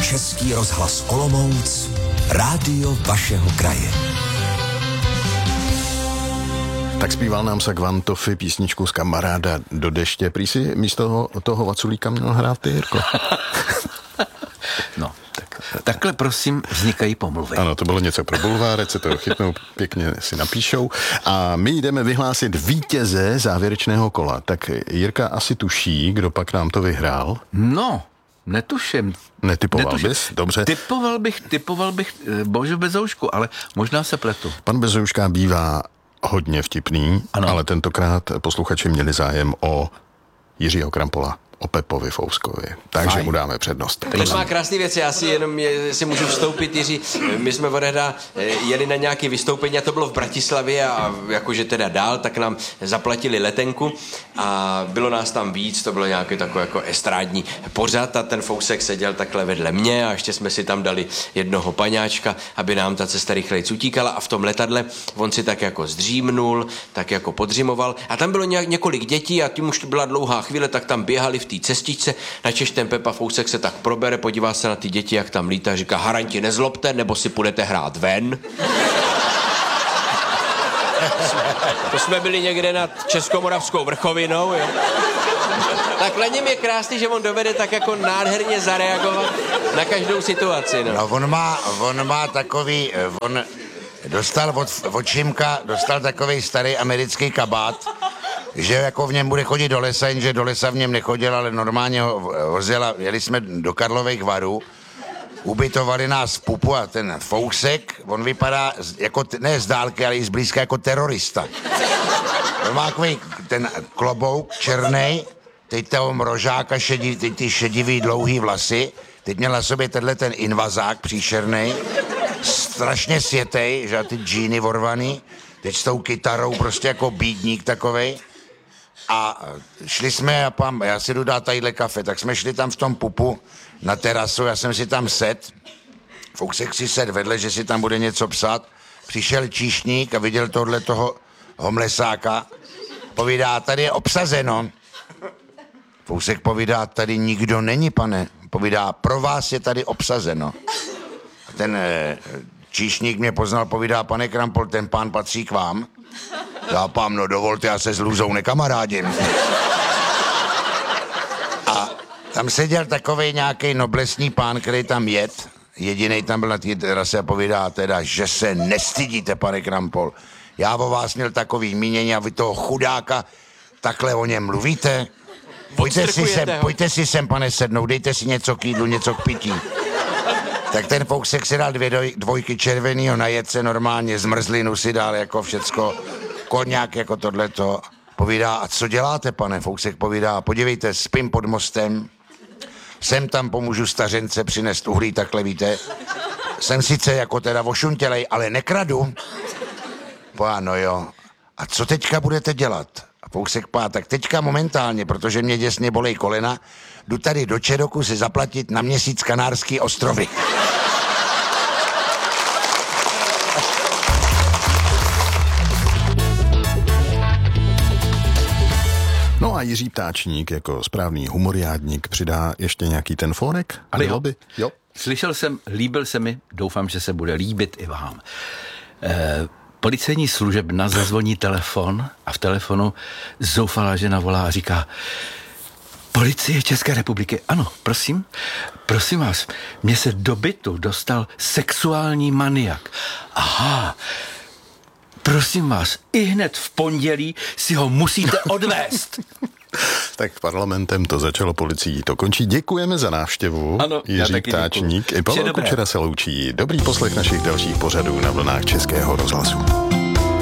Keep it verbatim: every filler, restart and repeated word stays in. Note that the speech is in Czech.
Český rozhlas Olomouc, rádio vašeho kraje. Tak zpíval nám Sagvantofy písničku z Kamaráda do deště. Prý si místo toho Vaculíka měl hrát ty, Jirko. No, tak, takhle prosím vznikají pomluvy. Ano, to bylo něco pro bulvárec, se to chytnou, pěkně si napíšou. A my jdeme vyhlásit vítěze závěrečného kola. Tak Jirka asi tuší, kdo pak nám to vyhrál. No, netuším. Netypoval Netuším. bys? Dobře. Typoval bych, typoval bych Božu Bezoušku, ale možná se pletu. Pan Bezouška bývá hodně vtipný, ano. Ale tentokrát posluchači měli zájem o Jiřího Krampola, o Pepovi Fouskovi. Takže Fajn. Mu dáme přednost. Teď má krásný věc, já si jenom je, si můžu vstoupit, Jiří. My jsme odehda jeli na nějaké vystoupení a to bylo v Bratislavě a jakože teda dál, tak nám zaplatili letenku a bylo nás tam víc, to bylo nějaký takový jako estrádní pořad a ten Fousek seděl takhle vedle mě a ještě jsme si tam dali jednoho paňáčka, aby nám ta cesta rychleji utíkala a v tom letadle on si tak jako zdřímnul, tak jako podřimoval a tam bylo nějak, několik dětí a tím už to byla dlouhá chvíle, tak tam běhali v té cestičce, načež ten Pepa Fousek se tak probere, podívá se na ty děti, jak tam lítá, říká, haranti, nezlobte, nebo si půjdete hrát ven. To jsme byli někde nad Českomoravskou vrchovinou, jo. Tak na něm je krásný, že on dovede tak jako nádherně zareagovat na každou situaci, no. No on má, on má takový, on dostal od, od Šimka, dostal takový starý americký kabát, že jako v něm bude chodit do lesa, jenže do lesa v něm nechodil, ale normálně ho vozil a jeli jsme do Karlových Varů, ubytovali nás v pupu a ten Fousek, on vypadá jako, ne z dálky, ale i zblízka jako terorista. On má takový ten klobouk černej, teď toho mrožáka, šedí, teď ty šedivý dlouhý vlasy, teď měl na sobě tenhle ten invazák příšernej, strašně světej, že ty džíny vorvaný, teď s tou kytarou prostě jako bídník takovej. A šli jsme a pam, já si jdu dát tadyhle kafe, tak jsme šli tam v tom pupu na terasu, já jsem si tam set, Fousek si set vedle, že si tam bude něco psát, přišel číšník a viděl tohle toho homlesáka, povídá, tady je obsazeno. Fousek povídá, tady nikdo není, pane, povídá, pro vás je tady obsazeno. A ten e, číšník mě poznal, povídá, pane Krampol, ten pán patří k vám. Já pám, no dovolte, já se s Lůzou nekamarádím. A tam seděl takovej nějaký noblesní pán, který tam jet, jedinej tam byl na té terase a povídá teda, že se nestydíte, pane Krampol. Já o vás měl takový mínění a vy toho chudáka takhle o něm mluvíte. Pojďte si sem, pojďte si sem, pane, sednout, dejte si něco k jídlu, něco k pití. Tak ten Fousek si dal dvě doj, dvojky červenýho, najet se normálně, zmrzlinu si dal jako všecko, koňák jako tohleto. Povídá, a co děláte, pane? Fousek povídá, podívejte, spím pod mostem, sem tam pomůžu stařence přinést uhlí, takhle víte. Jsem sice jako teda ošuntělej, ale nekradu. Pá, no jo. A co teďka budete dělat? A Fousek pá, tak teďka momentálně, protože mě děsně bolej kolena, jdu tady do Čeroku si zaplatit na měsíc Kanárský ostrovy. No a Jiří Ptáčník jako správný humoriádník přidá ještě nějaký ten fónek? Ale jo. By? Jo. Slyšel jsem, líbil se mi, doufám, že se bude líbit i vám. Eh, policejní služebna zazvoní telefon a v telefonu zoufalá žena volá a říká: Policie České republiky, ano, prosím, prosím vás, mně se do bytu dostal sexuální maniak. Aha, prosím vás, i hned v pondělí si ho musíte odvést. Tak parlamentem to začalo, policií to končí. Děkujeme za návštěvu. Ano, Jiří Ptáčník. I Pavel Kučera se loučí. Dobrý poslech našich dalších pořadů na vlnách Českého rozhlasu.